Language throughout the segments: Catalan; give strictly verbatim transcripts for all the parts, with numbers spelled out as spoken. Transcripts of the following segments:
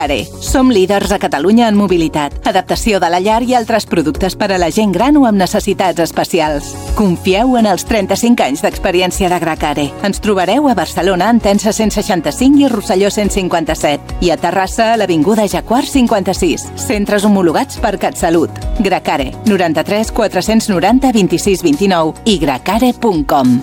Som líders a Catalunya en mobilitat, adaptació de la llar i altres productes per a la gent gran o amb necessitats especials. Confieu en els trenta-cinc anys d'experiència de Gracare. Ens trobareu a Barcelona, Entença cent seixanta-cinc i Rosselló cent cinquanta-set. I a Terrassa, a l'Avinguda Jacquard cinquanta-sis. Centres homologats per CatSalut. Gracare, noranta-tres quatre-cents noranta vint-i-sis vint-i-nou i gracare punt com.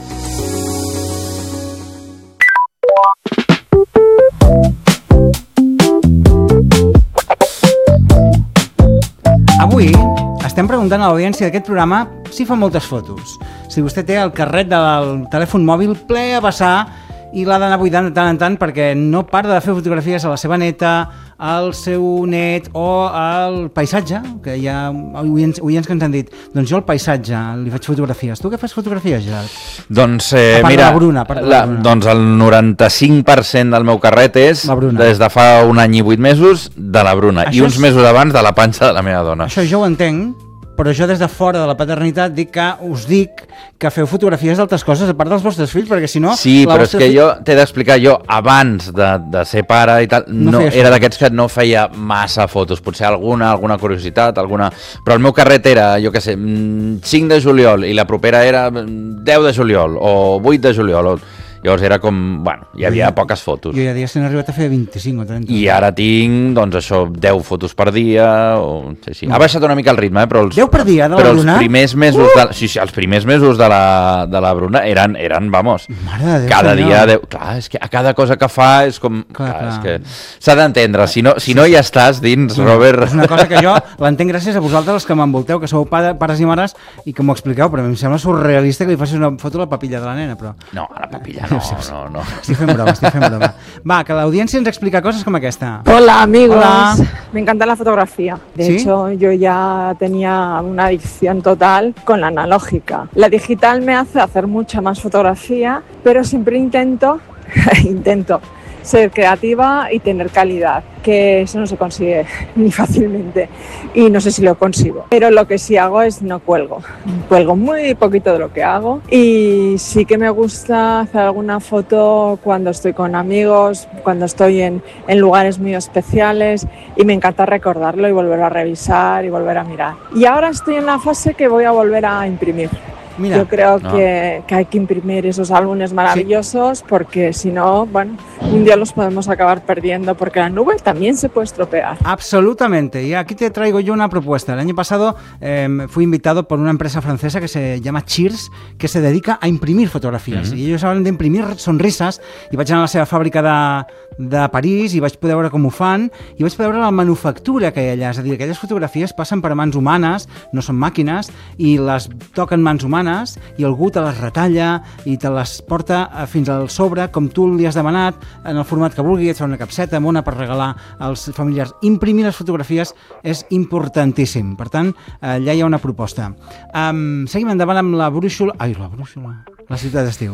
Avui estem preguntant a l'audiència d'aquest programa si fa moltes fotos. Si vostè té el carret del telèfon mòbil ple a vessar i l'ha d'anar buidant de tant en tant perquè no para de fer fotografies a la seva neta, al seu net o al paisatge, que hi ha oients, oients que ens han dit, doncs jo al paisatge li faig fotografies. Tu què fas fotografies, Gerard? Doncs, eh, part mira, de la Bruna, part de la Bruna. doncs el noranta-cinc per cent del meu carret és, des de fa un any i vuit mesos, de la Bruna. Això I uns és... mesos abans de la panxa de la meva dona. Això jo ho entenc, però jo des de fora de la paternitat dic que us dic que feu fotografies d'altres coses a part dels vostres fills, perquè si no... Sí, però és que fill... jo t'he d'explicar, jo abans de, de ser pare i tal, no, no era d'aquests que no feia massa fotos, potser alguna, alguna curiositat, alguna... Però el meu carret era, jo què sé, cinc de juliol i la propera era deu de juliol o vuit de juliol o... Llavors era com, bueno, hi havia poques fotos. Jo hi ha dies que n'he arribat a fer vint-i-cinc o trenta. I ara tinc, doncs això, deu fotos per dia, o... Sí, sí. Ha baixat una mica el ritme, eh? Però els, deu per dia, de la però Bruna? Els primers mesos, uh! de, sí, sí, els primers mesos de la, de la Bruna eren, eren vamos, Mare de Déu, cada senyor. dia... Deu, clar, és que a cada cosa que fa és com... Clar, clar, clar. És que s'ha d'entendre, si no, si no sí, hi estàs dins, sí, Robert... És una cosa que jo l'entenc gràcies a vosaltres, els que m'envolteu, que sou pare, pares i mares, i que m'ho expliqueu, però em sembla surrealista que li facis una foto a la papilla de la nena, però... No, a la papilla no, no, no. Estic fent broma, estic fent broma. Va, que l'audiència ens explica cosas com aquesta. Hola, amigos. Hola. Me encanta la fotografía. De ¿Sí? hecho, yo ya tenía una adicción total con la analógica. La digital me hace hacer mucha más fotografía, pero siempre intento, intento ser creativa y tener calidad, que eso no se consigue ni fácilmente y no sé si lo consigo. Pero lo que sí hago es no cuelgo. Cuelgo muy poquito de lo que hago y sí que me gusta hacer alguna foto cuando estoy con amigos, cuando estoy en, en lugares muy especiales y me encanta recordarlo y volver a revisar y volver a mirar. Y ahora estoy en la fase que voy a volver a imprimir. Mira, Yo creo no. que, que hay que imprimir esos álbumes maravillosos, sí, porque si no, bueno, un día los podemos acabar perdiendo porque la nube también se puede estropear. Absolutamente. Y aquí te traigo yo una propuesta. El año pasado eh, fui invitado por una empresa francesa que se llama Cheers, que se dedica a imprimir fotografías. Mm-hmm. I ells hablen d'imprimir sonrises i vaig anar a la seva fàbrica de, de París i vaig poder veure com ho fan i vaig poder veure la manufactura que hi ha allà. És a dir, aquelles fotografies passen per mans humanes, no són màquines, i les toquen mans humanes i algú te les retalla i te les porta fins al sobre com tu li has demanat, en el format que vulgui, et fa una capseta mona per regalar als familiars. Imprimir les fotografies és importantíssim. Per tant, allà hi ha una proposta. Um, seguim endavant amb la brúixola... Ai, la brúixola... La ciutat d'estiu.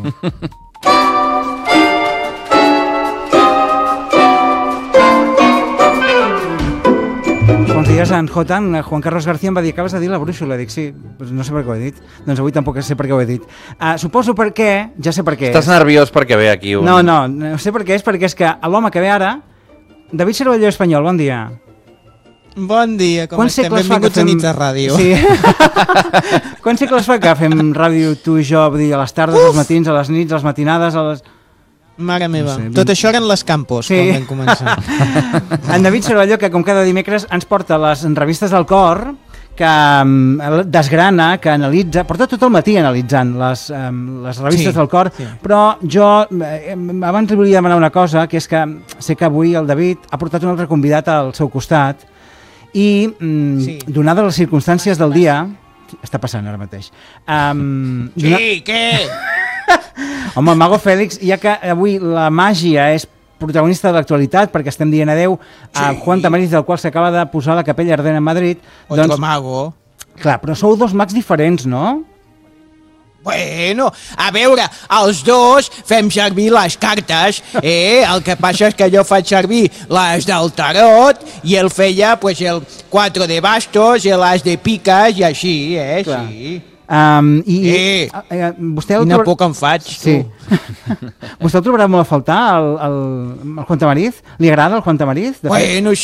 Bons dies, en Jota, en Juan Carlos García em va dir, acabes de dir la brúixola. Dic, sí, no sé per què ho he dit. Doncs avui tampoc sé per què ho he dit. Uh, suposo per què, ja sé per què Estàs és. nerviós perquè ve aquí un... No, no, no sé per què és, perquè és que l'home que ve ara, David Cervelló Espanyol, bon dia. Bon dia, com Quants estem? Benvinguts fem... a Nits de Ràdio. Sí. Quants segles fa que fem ràdio tu i jo, vull dir, a les tardes, Uf! als matins, a les nits, a les matinades, a les... Mare meva, no sé, tot això eren les Campos, sí, quan vam començar. En David Cervelló, que com cada dimecres ens porta les revistes del cor, que um, desgrana, que analitza, porta tot el matí analitzant les, um, les revistes sí, del cor, sí. Però jo eh, abans li volia demanar una cosa, que és que sé que avui el David ha portat un altre convidat al seu costat i, mm, sí. donades les circumstàncies del dia, està passant ara mateix. Um, sí, dona... què? Home, el Mago Fèlix, ja que avui la màgia és protagonista de l'actualitat, perquè estem dient adeu a sí. Juan Tamariz, del qual s'acaba de posar la capella ardent a Madrid. Otro doncs, mago. Clar, però sou dos mags diferents, no? Bueno, a veure, els dos fem servir les cartes, eh? El que passa és que jo faig servir les del tarot i ell feia pues, el quatre de bastos, l'as de piques i així, eh? Clar. Sí. Um, i, Eh, uh, vostè el quina trobar... por que em faig, tu. Sí. Vostè el trobarà molt a faltar, el, el, el Juan Tamariz? Li agrada el Juan Tamariz? De fet? Bueno,